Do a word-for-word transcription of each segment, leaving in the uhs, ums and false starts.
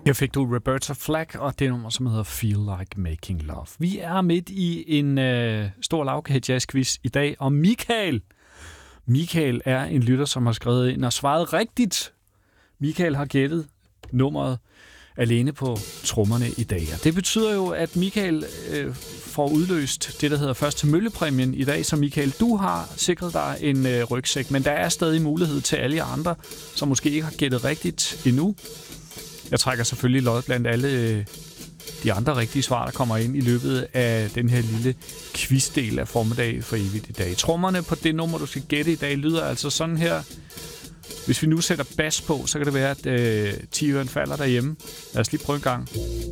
Her fik du Roberta Flack og det nummer, som hedder Feel Like Making Love. Vi er midt i en øh, stor lavkage jazzquiz i dag, og Michael, Michael er en lytter, som har skrevet ind og svaret rigtigt. Michael har gættet nummeret alene på trommerne i dag. Og det betyder jo, at Michael øh, får udløst det, der hedder først til møllepræmien i dag. Så Michael, du har sikret dig en øh, rygsæk, men der er stadig mulighed til alle jer andre, som måske ikke har gættet rigtigt endnu. Jeg trækker selvfølgelig lod blandt alle øh, de andre rigtige svar, der kommer ind i løbet af den her lille quizdel af formiddag for evigt i dag. Trommerne på det nummer, du skal gætte i dag, lyder altså sådan her. Hvis vi nu sætter bas på, så kan det være, at øh, tiøren falder derhjemme. Lad os lige prøve en gang.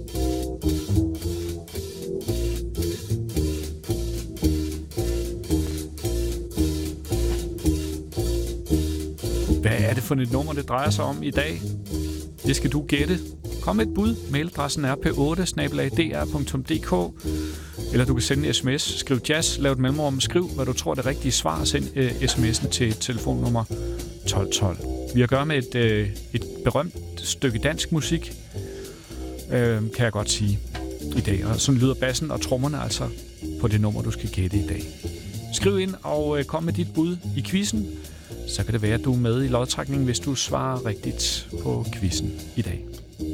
Hvad er det for et nummer, det drejer sig om i dag? Det skal du gætte. Kom med et bud. Mailadressen er p otte snabel-a d r punktum d k. Eller du kan sende en sms. Skriv jazz, lav et mellemrum, skriv, hvad du tror er det rigtige svar, og send uh, sms'en til telefonnummer tolv tolv. Vi har at gøre med et, uh, et berømt stykke dansk musik, uh, kan jeg godt sige, i dag. Og sådan lyder bassen og trommerne altså på det nummer, du skal gætte i dag. Skriv ind og uh, kom med dit bud i quizzen. Så kan det være, at du er med i lodtrækningen, hvis du svarer rigtigt på quizzen i dag.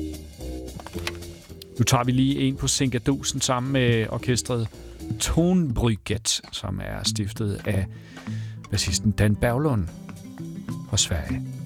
Nu tager vi lige en på Sinkadusen sammen med orkestret Tonbrygget, som er stiftet af bassisten Dan Berglund fra Sverige.